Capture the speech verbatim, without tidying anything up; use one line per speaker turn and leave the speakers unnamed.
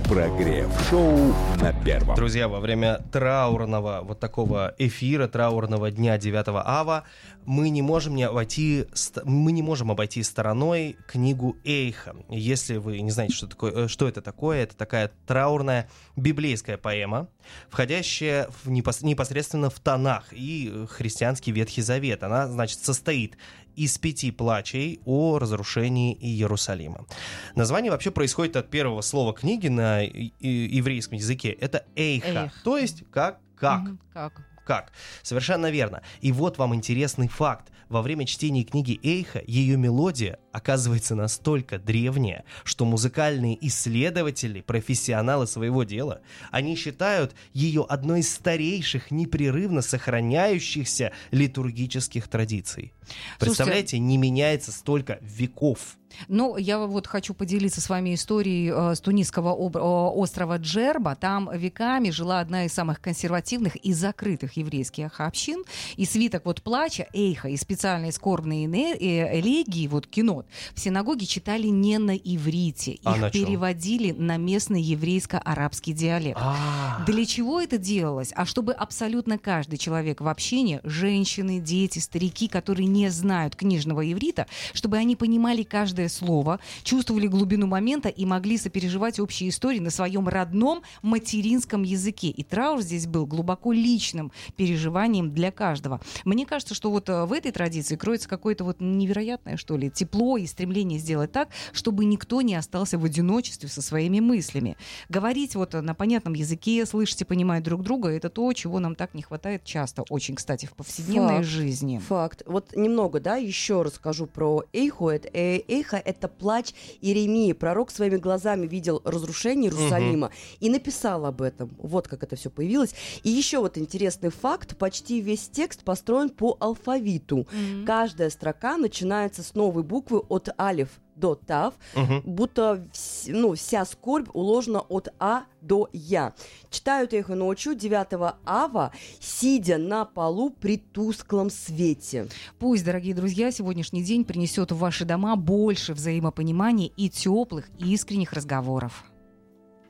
Прогрев-шоу на Первом.
Друзья, во время траурного вот такого эфира, траурного дня девятого ава, мы не можем не обойти, мы не можем обойти стороной книгу Эйха. Если вы не знаете, что, такое, что это такое, это такая траурная библейская поэма, входящая в непос, непосредственно в Танах и христианский Ветхий Завет. Она, значит, состоит из пяти плачей о разрушении Иерусалима. Название вообще происходит от первого слова книги на еврейском языке. Это «эйха», Эйх. То есть как, как.
Угу, как.
Как? Совершенно верно. И вот вам интересный факт. Во время чтения книги Эйха ее мелодия оказывается настолько древняя, что музыкальные исследователи, профессионалы своего дела, они считают ее одной из старейших, непрерывно сохраняющихся литургических традиций. Представляете, Слушайте, не меняется столько веков.
Ну, я вот хочу поделиться с вами историей э, с тунисского об, э, острова Джерба. Там веками жила одна из самых консервативных и закрытых еврейских общин. И свиток вот плача, Эйха и специальные скорбные элегии, вот кинот, в синагоге читали не на иврите. Их
а на
переводили на местный еврейско-арабский диалект.
А-а-а.
Для чего это делалось? А чтобы абсолютно каждый человек в общине, женщины, дети, старики, которые не знают книжного иврита, чтобы они понимали каждое слово, чувствовали глубину момента и могли сопереживать общие истории на своем родном материнском языке. И траур здесь был глубоко личным переживанием для каждого. Мне кажется, что вот в этой традиции кроется какое-то вот невероятное, что ли, тепло и стремление сделать так, чтобы никто не остался в одиночестве со своими мыслями. Говорить вот на понятном языке, слышать и понимать друг друга — это то, чего нам так не хватает часто, очень, кстати, в повседневной
Факт.
жизни.
Факт. Вот немного, да, еще расскажу про Эйху. Это, э, Эйха — это плач Иеремии. Пророк своими глазами видел разрушение Иерусалима uh-huh. и написал об этом. Вот как это все появилось. И еще вот интересный факт. Почти весь текст построен по алфавиту. Uh-huh. Каждая строка начинается с новой буквы от алиф до тав, uh-huh. будто ну, вся скорбь уложена от А до Я. Читают их ночью девятого ава, сидя на полу при тусклом свете.
Пусть, дорогие друзья, сегодняшний день принесет в ваши дома больше взаимопонимания и теплых, и искренних разговоров.